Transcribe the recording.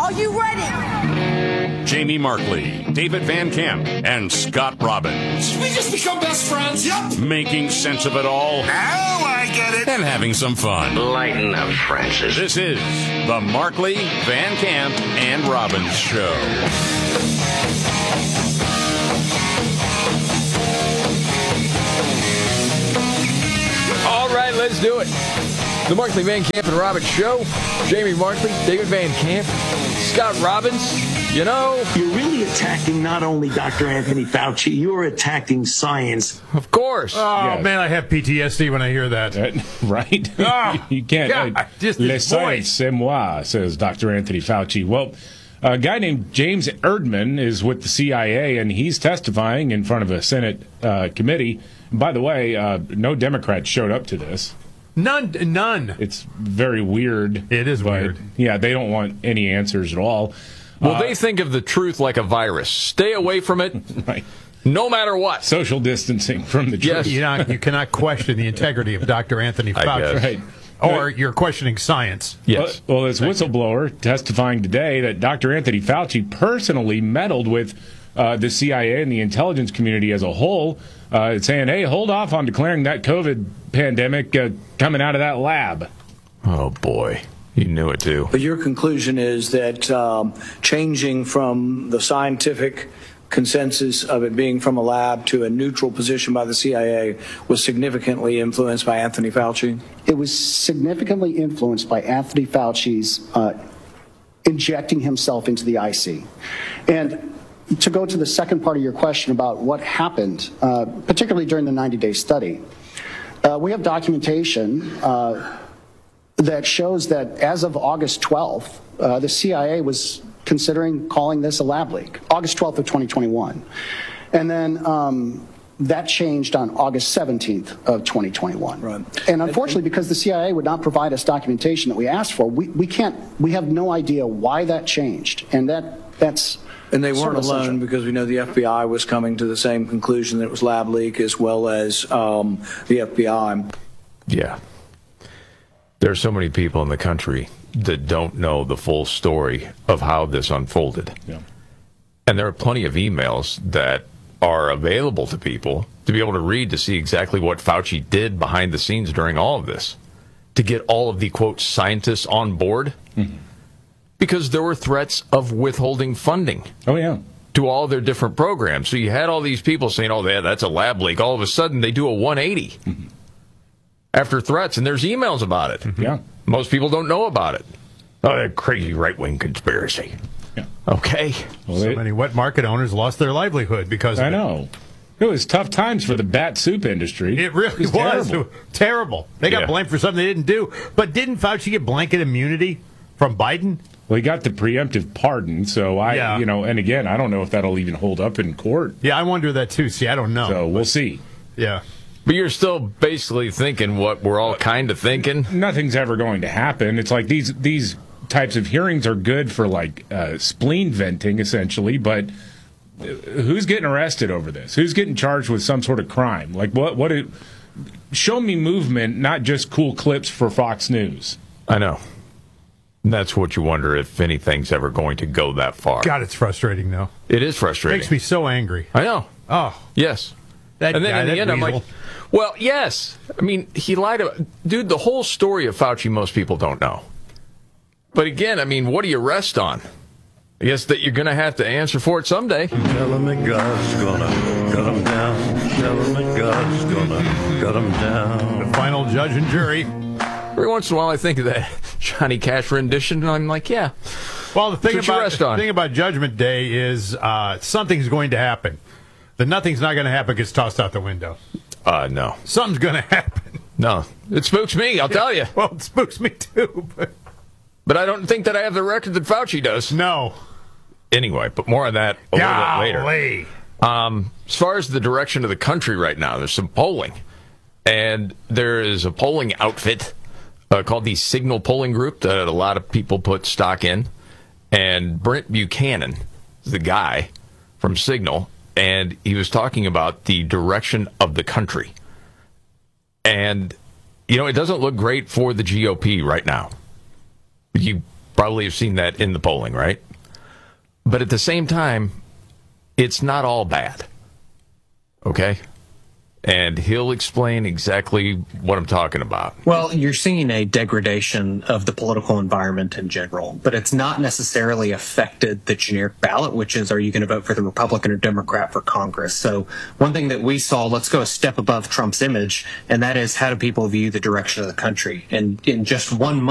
Are you ready? Jamie Markley, David Van Camp, and Scott Robbins. We just become best friends. Yep. Making sense of it all. Now I get it. And having some fun. Lighten up, Francis. This is the Markley, Van Camp, and Robbins Show. All right, let's do it. The Markley, Van Camp, and Robbins Show. Jamie Markley, David Van Camp, Scott Robbins. You know, you're really attacking not only Dr. Anthony Fauci, you're attacking science. Of course. Oh, yes. Man, I have PTSD when I hear that. Right? Oh, you can't. God, just Le science, c'est moi, says Dr. Anthony Fauci. Well, a guy named James Erdman is with the CIA, and he's testifying in front of a Senate committee. And by the way, no Democrats showed up to this. None. It's very weird. It is weird. Yeah, they don't want any answers at all. Well, they think of the truth like a virus. Stay away from it, right? No matter what. Social distancing from the truth. Yes. You cannot question the integrity of Dr. Anthony Fauci. Right. Or you're questioning science. Yes. Well, this whistleblower testifying today that Dr. Anthony Fauci personally meddled with the CIA and the intelligence community as a whole, saying, hey, hold off on declaring that COVID pandemic coming out of that lab. Oh, boy. You knew it, too. But your conclusion is that changing from the scientific consensus of it being from a lab to a neutral position by the CIA was significantly influenced by Anthony Fauci? It was significantly influenced by Anthony Fauci's injecting himself into the IC. And to go to the second part of your question about what happened, particularly during the 90-day study, we have documentation that shows that as of August 12th, the CIA was considering calling this a lab leak, August 12th of 2021. And then that changed on August 17th of 2021. Right. And unfortunately, because the CIA would not provide us documentation that we asked for, we have no idea why that changed. And that's... And they weren't alone, because we know the FBI was coming to the same conclusion that it was lab leak, as well as the FBI. Yeah. There are so many people in the country that don't know the full story of how this unfolded. Yeah. And there are plenty of emails that are available to people to be able to read to see exactly what Fauci did behind the scenes during all of this, to get all of the, quote, scientists on board. Mm-hmm. Because there were threats of withholding funding. Oh, yeah. To all their different programs. So you had all these people saying, oh, yeah, that's a lab leak. All of a sudden, they do a 180 after threats, and there's emails about it. Yeah. Most people don't know about it. Oh, that crazy right-wing conspiracy. Yeah. Okay. Well, so many wet market owners lost their livelihood because of it. I know. It was tough times for the bat soup industry. It really was. Terrible. They got blamed for something they didn't do. But didn't Fauci get blanket immunity from Biden? Well, he got the preemptive pardon, so and again, I don't know if that'll even hold up in court. Yeah, I wonder that too. See, I don't know. So we'll see. Yeah. But you're still basically thinking what we're all kind of thinking? Nothing's ever going to happen. It's like these types of hearings are good for spleen venting, essentially, but who's getting arrested over this? Who's getting charged with some sort of crime? Show me movement, not just cool clips for Fox News. I know. That's what you wonder if anything's ever going to go that far. God, it's frustrating, though. It is frustrating. It makes me so angry. I know. Oh. Yes. And then in the end, I'm like, well, yes. I mean, he lied about... Dude, the whole story of Fauci, most people don't know. But again, I mean, what do you rest on? I guess that you're going to have to answer for it someday. Tell him that God's going to cut him down. Tell him that God's going to cut him down. The final judge and jury. Every once in a while, I think of that Johnny Cash rendition, and I'm like, yeah. Well, the thing about Judgment Day is something's going to happen. The nothing's not going to happen gets tossed out the window. No. Something's going to happen. No. It spooks me, I'll tell you. Well, it spooks me, too. But I don't think that I have the record that Fauci does. No. Anyway, but more on that a little bit later. As far as the direction of the country right now, there's some polling. And there is a polling outfit called the Signal Polling Group that a lot of people put stock in. And Brent Buchanan is the guy from Signal. And he was talking about the direction of the country. And, it doesn't look great for the GOP right now. You probably have seen that in the polling, right? But at the same time, it's not all bad. Okay? And he'll explain exactly what I'm talking about. Well, you're seeing a degradation of the political environment in general, but it's not necessarily affected the generic ballot, which is, are you going to vote for the Republican or Democrat for Congress? So one thing that we saw, let's go a step above Trump's image, and that is, how do people view the direction of the country? And in just 1 month,